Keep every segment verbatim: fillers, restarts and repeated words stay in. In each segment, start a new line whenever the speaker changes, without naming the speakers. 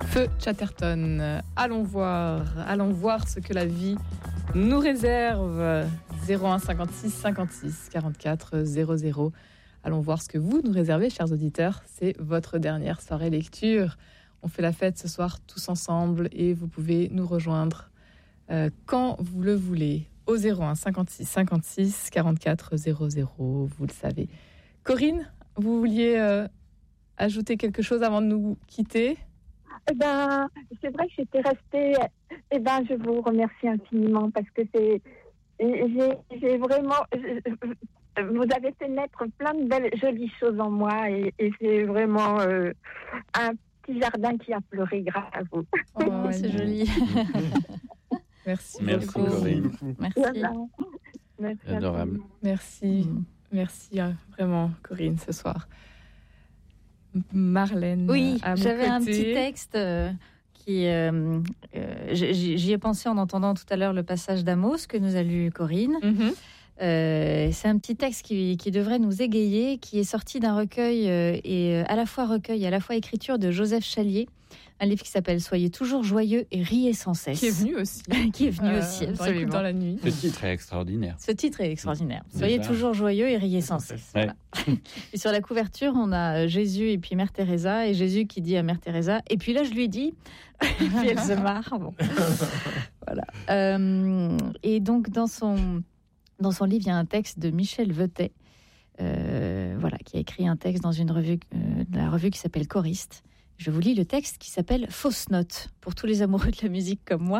Feu Chatterton. Allons voir, allons voir ce que la vie nous réserve. zéro un cinquante-six cinquante-six quarante-quatre zéro zéro. Allons voir ce que vous nous réservez, chers auditeurs. C'est votre dernière soirée lecture. On fait la fête ce soir tous ensemble et vous pouvez nous rejoindre euh, quand vous le voulez au zéro un cinquante-six cinquante-six quarante-quatre zéro zéro. Vous le savez. Corinne, vous vouliez euh, ajouter quelque chose avant de nous quitter ?
Eh ben, c'est vrai que j'étais restée. Eh ben, je vous remercie infiniment parce que c'est. J'ai, j'ai vraiment. Vous avez fait naître plein de belles, jolies choses en moi et, et c'est vraiment euh, un petit jardin qui a pleuré grâce à vous.
Oh, ouais, c'est joli. Merci,
Merci
beaucoup.
Corinne.
Merci.
Merci.
Adorable.
Merci. Mm. Merci hein, vraiment, Corinne, ce soir. Marlène.
Oui,
à mon
j'avais
côté.
un petit texte euh, qui. Euh, euh, j'y, j'y ai pensé en entendant tout à l'heure le passage d'Amos que nous a lu Corinne.
Mm-hmm.
Euh, c'est un petit texte qui, qui devrait nous égayer, qui est sorti d'un recueil euh, et à la fois recueil et à la fois écriture de Joseph Chalier, un livre qui s'appelle Soyez toujours joyeux et riez sans cesse.
Qui est venu aussi.
qui est venu
euh,
aussi,
dans
absolument.
Dans la nuit.
Ce titre est extraordinaire.
Ce titre est extraordinaire.
Déjà.
Soyez toujours joyeux et riez sans cesse.
Ouais.
Voilà. Et sur la couverture, on a Jésus et puis Mère Teresa, et Jésus qui dit à Mère Teresa, et puis là je lui dis, et puis elle se marre. Bon. Voilà. Euh, et donc dans son Dans son livre, il y a un texte de Michel Vetet, euh, voilà, qui a écrit un texte dans une revue, euh, de la revue qui s'appelle Choriste. Je vous lis le texte qui s'appelle Fausse note. Pour tous les amoureux de la musique comme moi,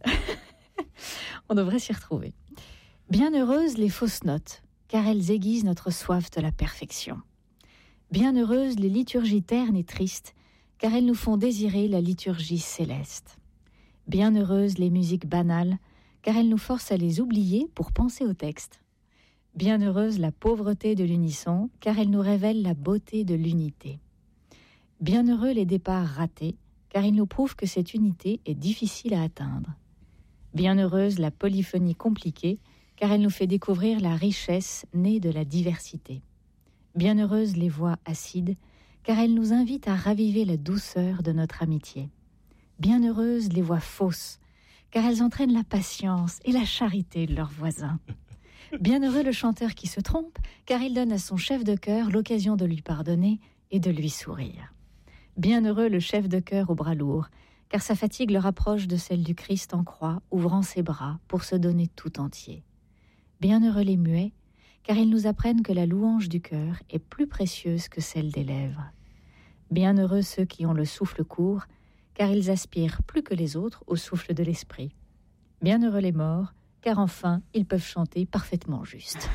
on devrait s'y retrouver. Bienheureuses les fausses notes, car elles aiguisent notre soif de la perfection. Bienheureuses les liturgies ternes et tristes, car elles nous font désirer la liturgie céleste. Bienheureuses les musiques banales, car elle nous force à les oublier pour penser au texte. Bienheureuse la pauvreté de l'unisson, car elle nous révèle la beauté de l'unité. Bienheureux les départs ratés, car ils nous prouvent que cette unité est difficile à atteindre. Bienheureuse la polyphonie compliquée, car elle nous fait découvrir la richesse née de la diversité. Bienheureuses les voix acides, car elles nous invitent à raviver la douceur de notre amitié. Bienheureuses les voix fausses, car elles entraînent la patience et la charité de leurs voisins. Bienheureux le chanteur qui se trompe, car il donne à son chef de chœur l'occasion de lui pardonner et de lui sourire. Bienheureux le chef de chœur au bras lourd, car sa fatigue le rapproche de celle du Christ en croix, ouvrant ses bras pour se donner tout entier. Bienheureux les muets, car ils nous apprennent que la louange du cœur est plus précieuse que celle des lèvres. Bienheureux ceux qui ont le souffle court, car ils aspirent plus que les autres au souffle de l'esprit. Bienheureux les morts, car enfin, ils peuvent chanter parfaitement juste.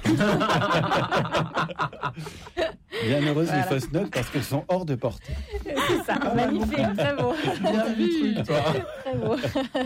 Bienheureuses voilà. Les fausses notes, parce qu'elles sont hors de portée.
C'est ça, ah, magnifique, très beau.
Bien vu, toi.
Très beau.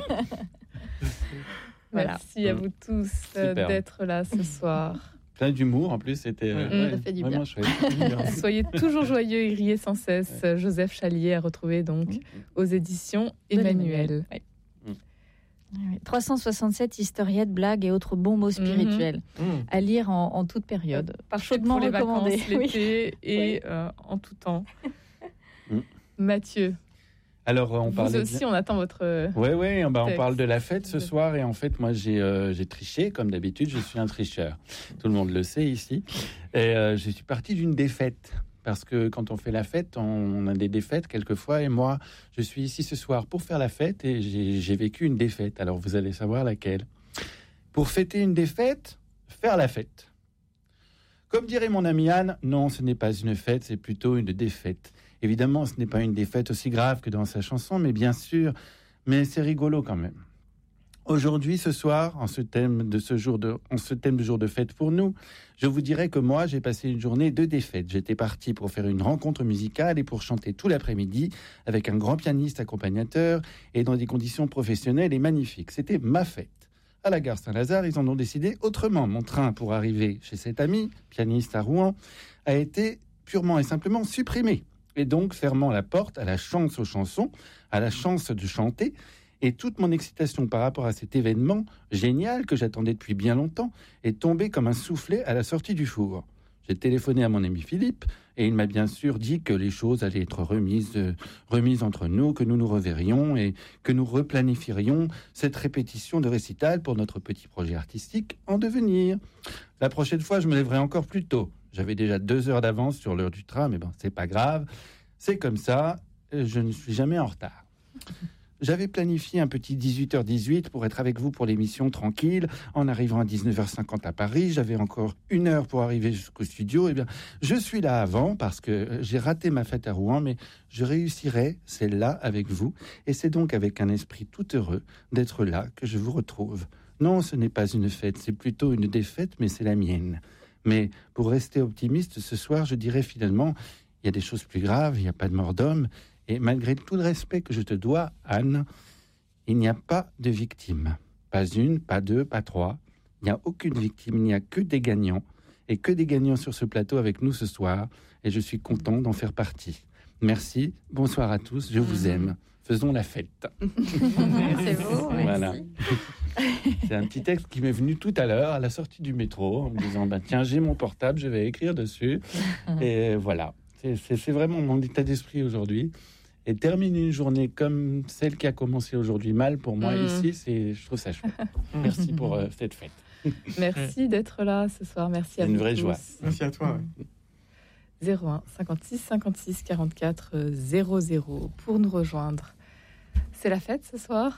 Voilà. Merci à vous tous euh, d'être là ce soir.
Plein d'humour, en plus, c'était
mmh,
ouais,
ça fait du
vraiment
bien.
chouette.
Soyez toujours joyeux et riez sans cesse. Ouais. Joseph Chalier à retrouver donc mmh. aux éditions Emmanuel. Ouais.
Mmh. trois cent soixante-sept historiettes, blagues et autres bons mots spirituels mmh. à lire en, en toute période.
Par chaudement pour les recommandé. Vacances, l'été oui. et oui. Euh, en tout temps. Mmh. Mathieu.
Alors, on
Vous
parle
aussi,
de...
on attend votre.
Oui, oui, bah, on parle de la fête ce soir. Et en fait, moi, j'ai, euh, j'ai triché. Comme d'habitude, je suis un tricheur. Tout le monde le sait ici. Et euh, je suis parti d'une défaite. Parce que quand on fait la fête, on a des défaites quelquefois. Et moi, je suis ici ce soir pour faire la fête. Et j'ai, j'ai vécu une défaite. Alors, vous allez savoir laquelle. Pour fêter une défaite, faire la fête. Comme dirait mon ami Anne, non, ce n'est pas une fête, c'est plutôt une défaite. Évidemment, ce n'est pas une défaite aussi grave que dans sa chanson, mais bien sûr, mais c'est rigolo quand même. Aujourd'hui, ce soir, en ce thème de ce jour de, en ce thème de jour de fête pour nous, je vous dirais que moi, j'ai passé une journée de défaite. J'étais parti pour faire une rencontre musicale et pour chanter tout l'après-midi avec un grand pianiste accompagnateur et dans des conditions professionnelles et magnifiques. C'était ma fête. À la gare Saint-Lazare, ils en ont décidé autrement. Mon train pour arriver chez cet ami, pianiste à Rouen, a été purement et simplement supprimé. Et donc, fermant la porte à la chance aux chansons, à la chance de chanter, et toute mon excitation par rapport à cet événement génial que j'attendais depuis bien longtemps est tombée comme un soufflet à la sortie du four. J'ai téléphoné à mon ami Philippe et il m'a bien sûr dit que les choses allaient être remises, euh, remises entre nous, que nous nous reverrions et que nous replanifierions cette répétition de récital pour notre petit projet artistique en devenir. La prochaine fois, je me lèverai encore plus tôt. J'avais déjà deux heures d'avance sur l'heure du train, mais bon, c'est pas grave. C'est comme ça, je ne suis jamais en retard. J'avais planifié un petit dix-huit heures dix-huit pour être avec vous pour l'émission tranquille. En arrivant à dix-neuf heures cinquante à Paris, j'avais encore une heure pour arriver jusqu'au studio. Eh bien, je suis là avant parce que j'ai raté ma fête à Rouen, mais je réussirai celle-là avec vous. Et c'est donc avec un esprit tout heureux d'être là que je vous retrouve. Non, ce n'est pas une fête, c'est plutôt une défaite, mais c'est la mienne. Mais pour rester optimiste, ce soir, je dirais finalement, il y a des choses plus graves, il n'y a pas de mort d'homme. Et malgré tout le respect que je te dois, Anne, il n'y a pas de victime. Pas une, pas deux, pas trois. Il n'y a aucune victime, il n'y a que des gagnants. Et que des gagnants sur ce plateau avec nous ce soir. Et je suis content d'en faire partie. Merci, bonsoir à tous, je vous aime. Faisons la fête.
C'est beau,
voilà. C'est un petit texte qui m'est venu tout à l'heure à la sortie du métro en me disant bah, tiens, j'ai mon portable, je vais écrire dessus. Et voilà, c'est, c'est, c'est vraiment mon état d'esprit aujourd'hui. Et terminer une journée comme celle qui a commencé aujourd'hui mal pour moi mmh. ici, c'est, je trouve ça chouette. Merci pour euh, cette fête.
Merci d'être là ce soir. Merci
c'est
à
une
vous
vraie
tous.
joie.
Merci à toi.
Ouais. zéro un cinquante-six cinquante-six quarante-quatre zéro zéro pour nous rejoindre. C'est la fête ce soir.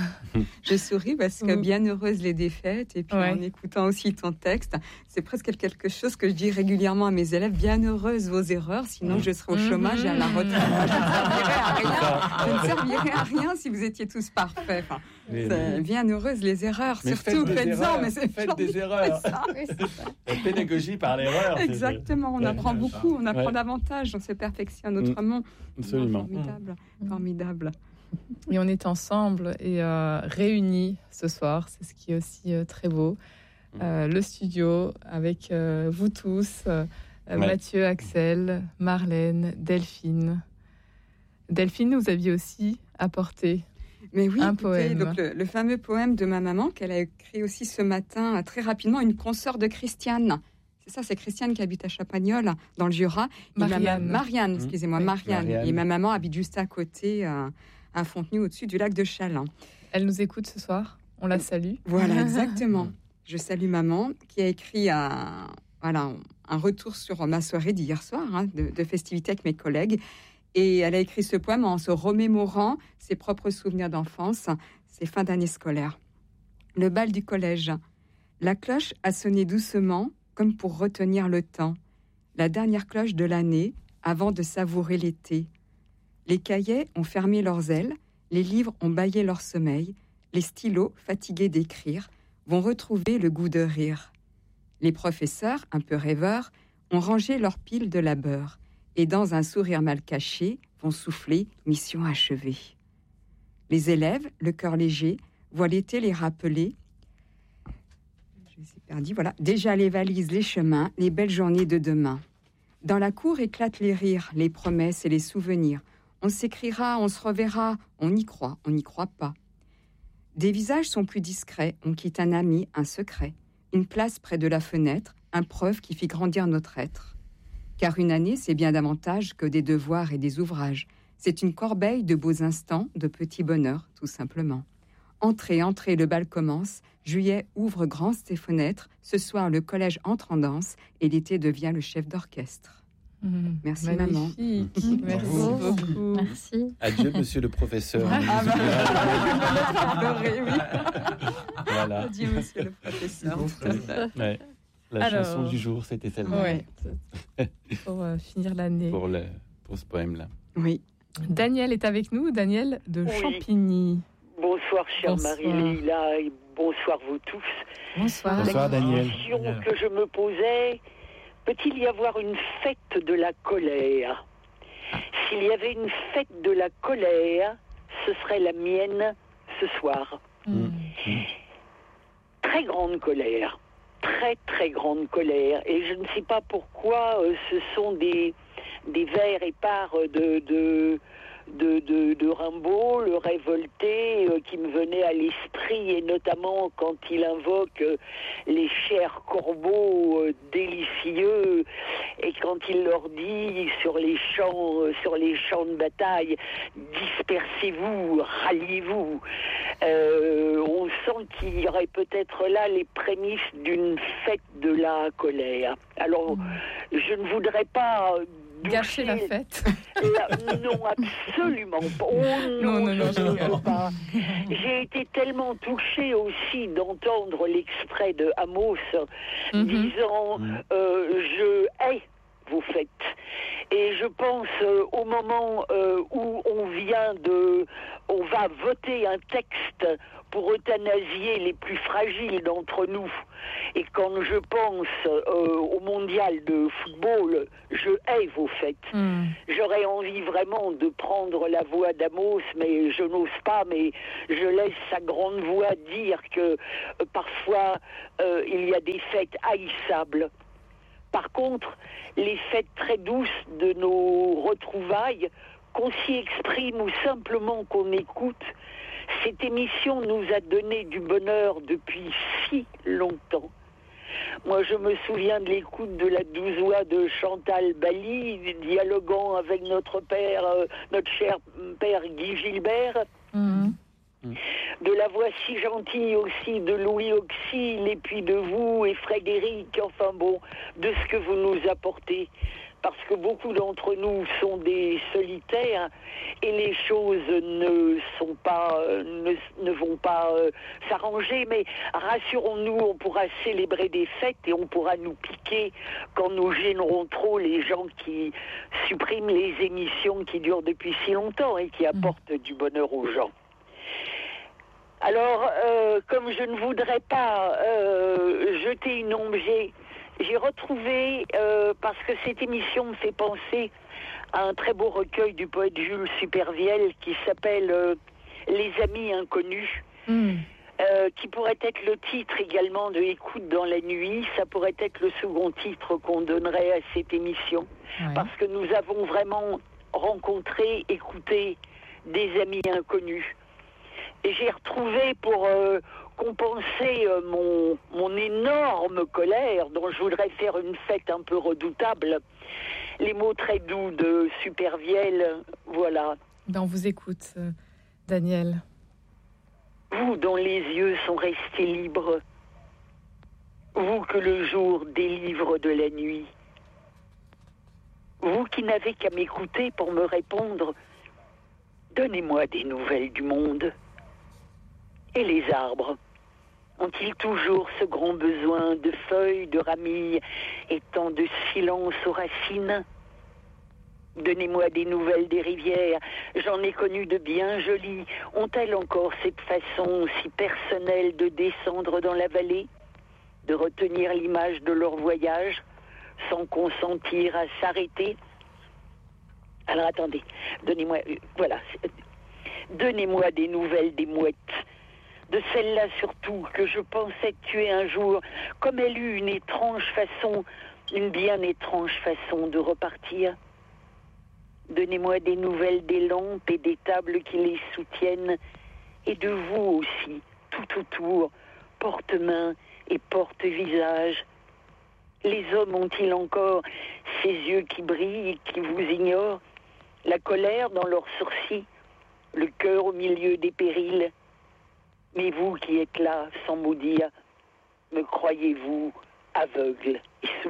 Je souris parce que bien heureuse les défaites et puis ouais. en écoutant aussi ton texte, c'est presque quelque chose que je dis régulièrement à mes élèves, bien heureuse vos erreurs, sinon mmh. je serai au chômage mmh. et à la retraite. Je ne servirai à rien. Je ne servirai à rien si vous étiez tous parfaits. Enfin, mais, bien heureuse les erreurs,
mais
surtout faites-en, mais c'est
faites des erreurs.
Ça, oui,
la pédagogie par l'erreur.
Exactement, on apprend beaucoup, on apprend ouais. davantage, on se perfectionne autrement.
Absolument.
Formidable, mmh. formidable.
Et on est ensemble et euh, réunis ce soir, c'est ce qui est aussi euh, très beau. Euh, le studio avec euh, vous tous, euh, ouais. Mathieu, Axel, Marlène, Delphine. Delphine, vous aviez aussi apporté
Mais oui,
un
écoutez,
poème.
Donc le, le fameux poème de ma maman qu'elle a écrit aussi ce matin, très rapidement, une consoeur de Christiane. C'est ça, c'est Christiane qui habite à Champagnole, dans le Jura. Et
Marianne.
Ma, Marianne, excusez-moi,
oui.
Marianne.
Marianne.
Et ma maman habite juste à côté, euh, à Fontenay, au-dessus du lac de Chalin.
Elle nous écoute ce soir, on la salue.
Voilà, exactement. Je salue maman, qui a écrit un, voilà, un retour sur ma soirée d'hier soir, hein, de, de festivité avec mes collègues. Et elle a écrit ce poème en se remémorant ses propres souvenirs d'enfance, ses fins d'année scolaire. Le bal du collège. La cloche a sonné doucement, comme pour retenir le temps. La dernière cloche de l'année, avant de savourer l'été. Les cahiers ont fermé leurs ailes, les livres ont bâillé leur sommeil, les stylos, fatigués d'écrire, vont retrouver le goût de rire. Les professeurs, un peu rêveurs, ont rangé leurs piles de labeur et dans un sourire mal caché, vont souffler « mission achevée ». Les élèves, le cœur léger, voient l'été les rappeler. Je les ai perdus, voilà. Déjà les valises, les chemins, les belles journées de demain. Dans la cour éclatent les rires, les promesses et les souvenirs. On s'écrira, on se reverra, on y croit, on n'y croit pas. Des visages sont plus discrets, on quitte un ami, un secret. Une place près de la fenêtre, un preuve qui fit grandir notre être. Car une année, c'est bien davantage que des devoirs et des ouvrages. C'est une corbeille de beaux instants, de petits bonheurs, tout simplement. Entrez, entrez, le bal commence. Juillet ouvre grand ses fenêtres. Ce soir, le collège entre en danse et l'été devient le chef d'orchestre. Mmh, merci maman.
Mmh, merci beaucoup.
Merci.
Adieu monsieur le professeur.
Ah bah, adoré, oui.
Voilà.
Adieu monsieur le professeur.
Ouais. La
Alors,
chanson du jour, c'était celle-là.
Ouais. Pour euh, finir l'année.
Pour, le, pour ce poème-là.
Oui.
Daniel est avec nous, Daniel de
oui.
Champigny.
Bonsoir, chère
Bonsoir.
Marie-Léla, et bonsoir vous tous.
Bonsoir.
Bonsoir, Daniel.
La question que je me posais, peut-il y avoir une fête de la colère ? S'il y avait une fête de la colère, ce serait la mienne ce soir.
Mmh.
Très grande colère. Très, très grande colère. Et je ne sais pas pourquoi euh, ce sont des, des vers épars de, de, de, de, de Rimbaud, le révolté, euh, qui me venait à l'esprit, et notamment quand il invoque euh, les chers corbeaux euh, délicieux, et quand il leur dit sur les champs, euh, sur les champs de bataille, dispersez-vous, ralliez-vous. Euh, on sent qu'il y aurait peut-être là les prémices d'une fête de la colère. Alors, je ne voudrais pas
gâcher la fête.
La, non, absolument pas. Oh non, non, non, je ne veux pas. J'ai été tellement touchée aussi d'entendre l'extrait de Amos mm-hmm. disant euh, je hais vos fêtes. Et je pense euh, au moment euh, où on vient de, on va voter un texte pour euthanasier les plus fragiles d'entre nous. Et quand je pense euh, au mondial de football, je hais vos fêtes. Mm. J'aurais envie vraiment de prendre la voix d'Amos, mais je n'ose pas, mais je laisse sa grande voix dire que euh, parfois euh, il y a des fêtes haïssables. Par contre, les fêtes très douces de nos retrouvailles, qu'on s'y exprime ou simplement qu'on écoute, cette émission nous a donné du bonheur depuis si longtemps. Moi, je me souviens de l'écoute de la douze-voix de Chantal Bally, dialoguant avec notre père, euh, notre cher père Guy Gilbert. Mmh. De la voix si gentille aussi de Louis Auxil, et puis de vous et Frédéric, enfin bon, de ce que vous nous apportez. Parce que beaucoup d'entre nous sont des solitaires et les choses ne sont pas, ne, ne vont pas euh, s'arranger. Mais rassurons-nous, on pourra célébrer des fêtes et on pourra nous piquer quand nous gênerons trop les gens qui suppriment les émissions qui durent depuis si longtemps et qui apportent du bonheur aux gens. Alors, euh, comme je ne voudrais pas euh, jeter une ombre, j'ai, j'ai retrouvé, euh, parce que cette émission me fait penser à un très beau recueil du poète Jules Supervielle qui s'appelle euh, « Les amis inconnus mmh. », euh, qui pourrait être le titre également de « Écoute dans la nuit ». Ça pourrait être le second titre qu'on donnerait à cette émission, ouais. Parce que nous avons vraiment rencontré, écouté des amis inconnus. Et j'ai retrouvé pour euh, compenser euh, mon, mon énorme colère, dont je voudrais faire une fête un peu redoutable, les mots très doux de Supervielle, voilà.
Ben on vous écoute, euh, Daniel.
Vous dont les yeux sont restés libres, vous que le jour délivre de la nuit, vous qui n'avez qu'à m'écouter pour me répondre, donnez-moi des nouvelles du monde. Et les arbres, ont-ils toujours ce grand besoin de feuilles, de ramilles et tant de silence aux racines ? Donnez-moi des nouvelles des rivières, j'en ai connu de bien jolies. Ont-elles encore cette façon si personnelle de descendre dans la vallée, de retenir l'image de leur voyage, sans consentir à s'arrêter ? Alors attendez, donnez-moi, euh, voilà, donnez-moi des nouvelles des mouettes. De celle-là surtout, que je pensais tuer un jour, comme elle eut une étrange façon, une bien étrange façon de repartir. Donnez-moi des nouvelles des lampes et des tables qui les soutiennent, et de vous aussi, tout autour, porte-main et porte-visage. Les hommes ont-ils encore ces yeux qui brillent et qui vous ignorent, la colère dans leurs sourcils, le cœur au milieu des périls? Mais vous qui êtes là, sans mot dire, me croyez-vous aveugle et sourd ?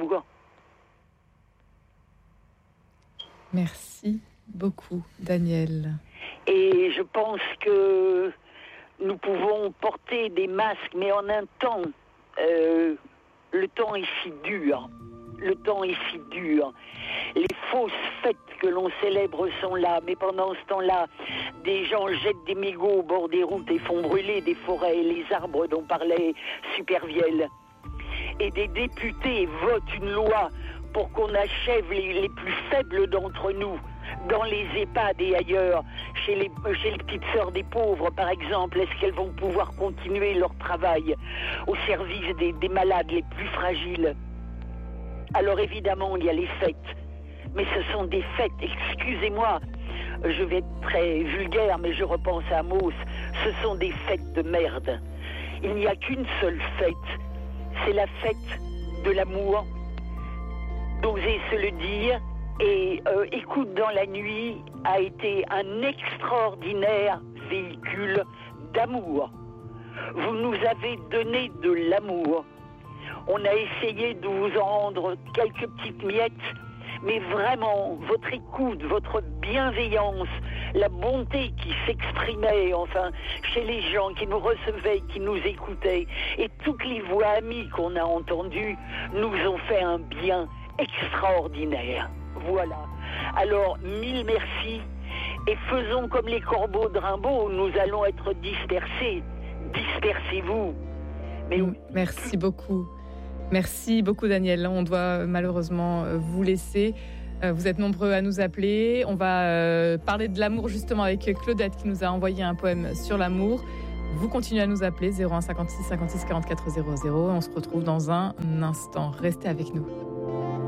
Merci beaucoup, Daniel.
Et je pense que nous pouvons porter des masques, mais en un temps, euh, le temps est si dur. Le temps est si dur. Les fausses fêtes que l'on célèbre sont là, mais pendant ce temps-là, des gens jettent des mégots au bord des routes et font brûler des forêts et les arbres dont parlait Supervielle. Et des députés votent une loi pour qu'on achève les, les plus faibles d'entre nous, dans les EHPAD et ailleurs, chez les, chez les petites sœurs des pauvres, par exemple. Est-ce qu'elles vont pouvoir continuer leur travail au service des, des malades les plus fragiles ? Alors évidemment, il y a les fêtes, mais ce sont des fêtes, excusez-moi, je vais être très vulgaire, mais je repense à Amos, ce sont des fêtes de merde. Il n'y a qu'une seule fête, c'est la fête de l'amour, d'oser se le dire. Et euh, Écoute dans la nuit a été un extraordinaire véhicule d'amour. Vous nous avez donné de l'amour. On a essayé de vous en rendre quelques petites miettes, mais vraiment, votre écoute, votre bienveillance, la bonté qui s'exprimait, enfin, chez les gens qui nous recevaient, qui nous écoutaient, et toutes les voix amies qu'on a entendues, nous ont fait un bien extraordinaire. Voilà. Alors, mille merci, et faisons comme les corbeaux de Rimbaud, nous allons être dispersés. Dispersez-vous. Mais oui.
Merci beaucoup. Merci beaucoup, Daniel. On doit malheureusement vous laisser. Vous êtes nombreux à nous appeler. On va parler de l'amour justement avec Claudette qui nous a envoyé un poème sur l'amour. Vous continuez à nous appeler zéro un cinquante-six cinquante-six quarante-quatre zéro zéro. On se retrouve dans un instant. Restez avec nous.